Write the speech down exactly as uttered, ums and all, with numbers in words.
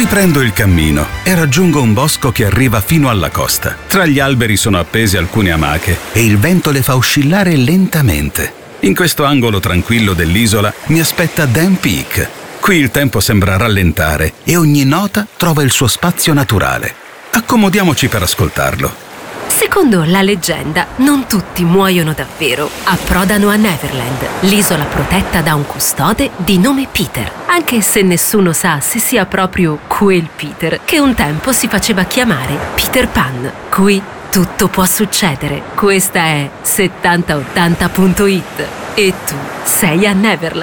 Riprendo il cammino e raggiungo un bosco che arriva fino alla costa. Tra gli alberi sono appese alcune amache e il vento le fa oscillare lentamente. In questo angolo tranquillo dell'isola mi aspetta Dan Peak. Qui il tempo sembra rallentare e ogni nota trova il suo spazio naturale. Accomodiamoci per ascoltarlo. Secondo la leggenda, non tutti muoiono davvero. Approdano a Neverland, l'isola protetta da un custode di nome Peter, anche se nessuno sa se sia proprio quel Peter che un tempo si faceva chiamare Peter Pan. Qui tutto può succedere. Questa è settanta ottanta punto it e tu sei a Neverland.